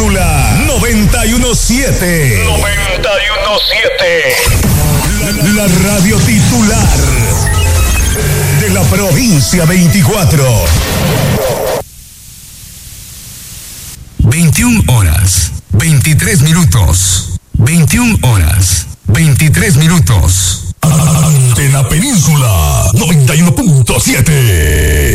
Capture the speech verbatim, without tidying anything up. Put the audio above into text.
Península noventa y uno punto siete. noventa y uno punto siete. La, la radio titular de la provincia veinticuatro. veintiuna horas, veintitrés minutos. veintiuna horas, veintitrés minutos. Antena Península noventa y uno punto siete.